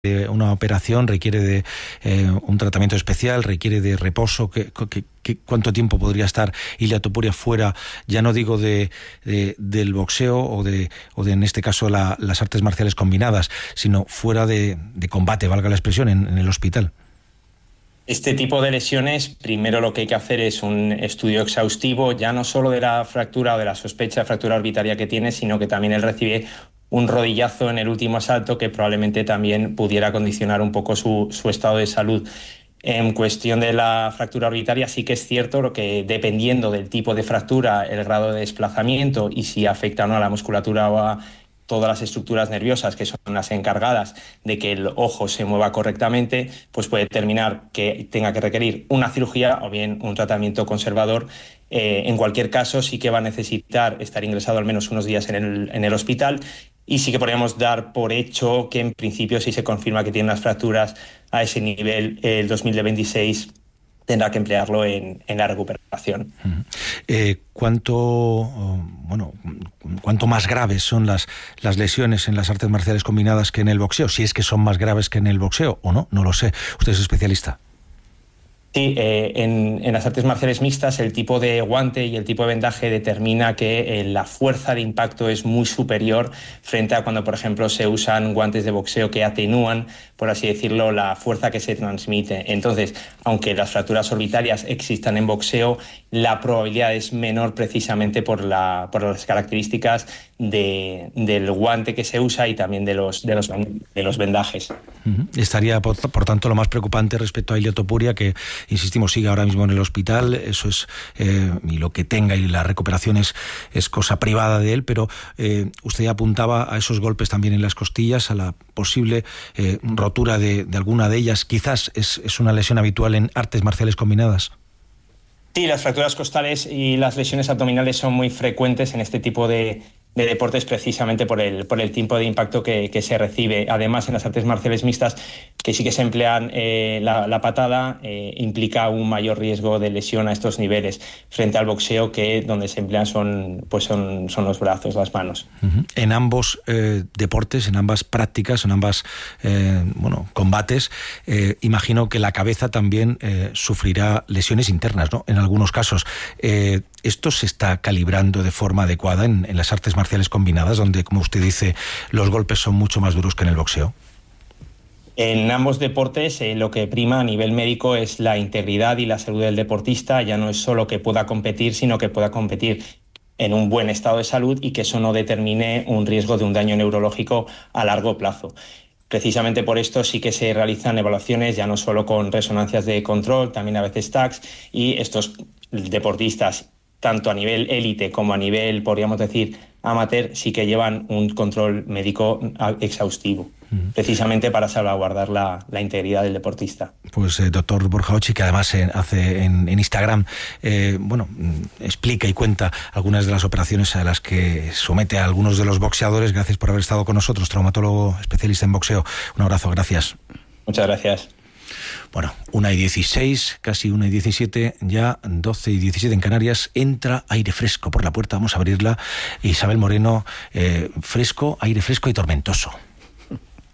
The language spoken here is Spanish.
una operación, requiere de un tratamiento especial, requiere de reposo. ¿Cuánto tiempo podría estar Ilia Topuria fuera, ya no digo del boxeo o de en este caso las artes marciales combinadas, sino fuera de combate, valga la expresión, en el hospital? Este tipo de lesiones, primero lo que hay que hacer es un estudio exhaustivo, ya no solo de la fractura o de la sospecha de fractura orbitaria que tiene, sino que también él recibe un rodillazo en el último asalto que probablemente también pudiera condicionar un poco su estado de salud. En cuestión de la fractura orbitaria, sí que es cierto lo que, dependiendo del tipo de fractura, el grado de desplazamiento y si afecta o no a la musculatura o a todas las estructuras nerviosas, que son las encargadas de que el ojo se mueva correctamente, pues puede determinar que tenga que requerir una cirugía o bien un tratamiento conservador. En cualquier caso, sí que va a necesitar estar ingresado al menos unos días en el hospital, y sí que podríamos dar por hecho que en principio, si se confirma que tiene unas fracturas a ese nivel, el 2026 tendrá que emplearlo en la recuperación. ¿Cuánto más graves son las lesiones en las artes marciales combinadas que en el boxeo? Si es que son más graves que en el boxeo o no, no lo sé. Usted es especialista. Sí, en las artes marciales mixtas el tipo de guante y el tipo de vendaje determina que la fuerza de impacto es muy superior frente a cuando, por ejemplo, se usan guantes de boxeo que atenúan, por así decirlo, la fuerza que se transmite. Entonces, aunque las fracturas orbitarias existan en boxeo, la probabilidad es menor precisamente por las características del guante que se usa y también de los vendajes. Estaría, por tanto, lo más preocupante respecto a Ilia Topuria, que, insistimos, sigue ahora mismo en el hospital. Eso es, y lo que tenga y la recuperación es cosa privada de él, pero usted apuntaba a esos golpes también en las costillas, a la posible rotura de alguna de ellas. Quizás es una lesión habitual en artes marciales combinadas. Sí, las fracturas costales y las lesiones abdominales son muy frecuentes en este tipo de deportes, precisamente por el tiempo de impacto que se recibe. Además, en las artes marciales mixtas, que sí que se emplean la patada, implica un mayor riesgo de lesión a estos niveles, frente al boxeo, que donde se emplean son los brazos, las manos. En ambos deportes, en ambas prácticas, en ambas combates, imagino que la cabeza también sufrirá lesiones internas, ¿no? En algunos casos. ¿Esto se está calibrando de forma adecuada en las artes marciales combinadas, donde, como usted dice, los golpes son mucho más duros que en el boxeo? En ambos deportes lo que prima a nivel médico es la integridad y la salud del deportista. Ya no es solo que pueda competir, sino que pueda competir en un buen estado de salud y que eso no determine un riesgo de un daño neurológico a largo plazo. Precisamente por esto sí que se realizan evaluaciones, ya no solo con resonancias de control, también a veces TACs, y estos deportistas, tanto a nivel élite como a nivel, podríamos decir, amateur, sí que llevan un control médico exhaustivo, precisamente para salvaguardar la integridad del deportista. Pues doctor Borja Ochi, que además hace en Instagram, explica y cuenta algunas de las operaciones a las que somete a algunos de los boxeadores. Gracias por haber estado con nosotros, traumatólogo especialista en boxeo. Un abrazo, gracias. Muchas gracias. Bueno, 1:16, casi 1:17, ya 12:17 en Canarias. Entra aire fresco por la puerta, vamos a abrirla. Isabel Moreno, fresco, aire fresco y tormentoso.